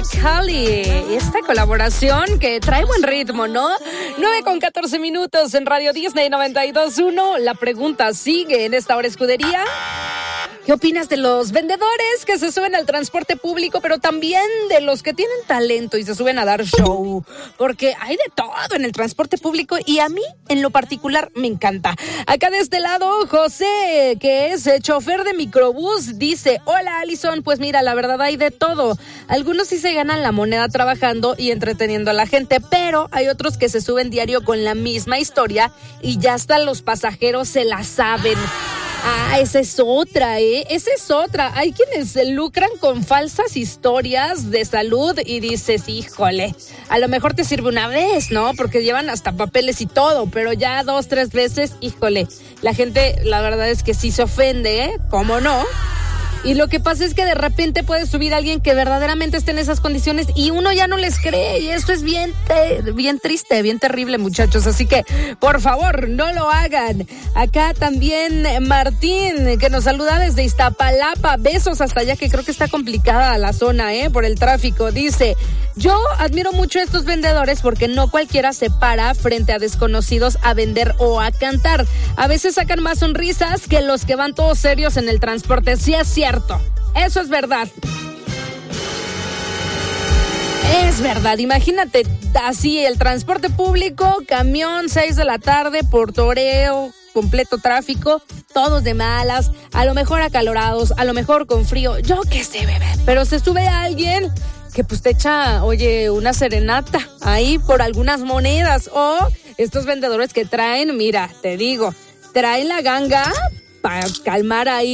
Mariah Carey. Esta colaboración que trae buen ritmo, ¿no? 9:14 en Radio Disney 92.1. La pregunta sigue en esta hora escudería. ¿Qué opinas de los vendedores que se suben al transporte público, pero también de los que tienen talento y se suben a dar show? Porque hay de todo en el transporte público y a mí, en lo particular, me encanta. Acá de este lado, José, que es chofer de microbús, dice: hola, Alison, pues mira, la verdad hay de todo. Algunos sí se ganan la moneda trabajando y entreteniendo a la gente, pero hay otros que se suben diario con la misma historia y ya hasta los pasajeros se la saben. Ah, esa es otra, esa es otra. Hay quienes se lucran con falsas historias de salud y dices, híjole, a lo mejor te sirve una vez, ¿no? Porque llevan hasta papeles y todo, pero ya 2, 3 veces, híjole, la gente, la verdad es que sí se ofende, ¿cómo no? Y lo que pasa es que de repente puede subir alguien que verdaderamente esté en esas condiciones y uno ya no les cree, y esto es bien triste, bien terrible, muchachos. Así que, por favor, no lo hagan. Acá también Martín, que nos saluda desde Iztapalapa. Besos hasta allá, que creo que está complicada la zona, por el tráfico. Dice: yo admiro mucho a estos vendedores porque no cualquiera se para frente a desconocidos a vender o a cantar. A veces sacan más sonrisas que los que van todos serios en el transporte. Sí es cierto. Eso es verdad. Es verdad, imagínate así el transporte público, camión, 6 de la tarde, por toreo, completo tráfico, todos de malas, a lo mejor acalorados, a lo mejor con frío, yo qué sé, bebé, pero se sube alguien que pues te echa, oye, una serenata ahí por algunas monedas, o estos vendedores que traen, mira, te digo, traen la ganga para calmar ahí